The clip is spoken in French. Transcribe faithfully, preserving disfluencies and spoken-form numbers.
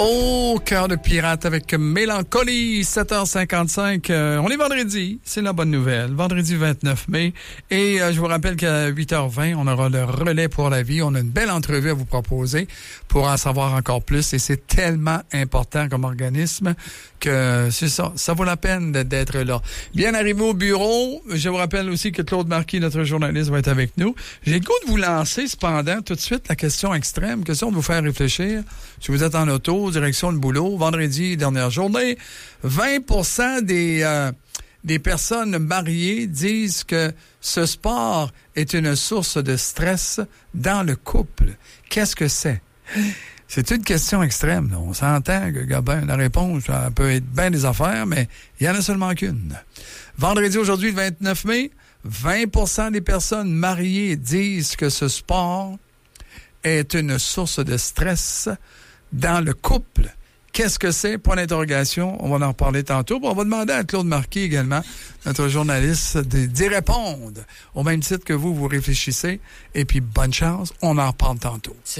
Au cœur de pirate avec Mélancolie, sept heures cinquante-cinq. Euh, on est vendredi, c'est la bonne nouvelle. Vendredi vingt-neuf mai. Et euh, je vous rappelle qu'à huit heures vingt, on aura le relais pour la vie. On a une belle entrevue à vous proposer pour en savoir encore plus. Et c'est tellement important comme organisme que c'est ça. Ça vaut la peine d'être là. Bien arrivé au bureau. Je vous rappelle aussi que Claude Marquis, notre journaliste, va être avec nous. J'ai le goût de vous lancer cependant tout de suite la question extrême, question de vous faire réfléchir. Si vous êtes en auto, direction le boulot, vendredi, dernière journée, vingt pour cent des, euh, des personnes mariées disent que ce sport est une source de stress dans le couple. Qu'est-ce que c'est? C'est une question extrême. Là. On s'entend que Gabin, la réponse, ça peut être bien des affaires, mais il y en a seulement qu'une. Vendredi, aujourd'hui, le vingt-neuf mai, vingt pour cent des personnes mariées disent que ce sport est une source de stress dans le couple. Qu'est-ce que c'est? Point d'interrogation. On va en reparler tantôt. On va demander à Claude Marquis également, notre journaliste, d'y répondre au même titre que vous, vous réfléchissez. Et puis, bonne chance. On en reparle tantôt.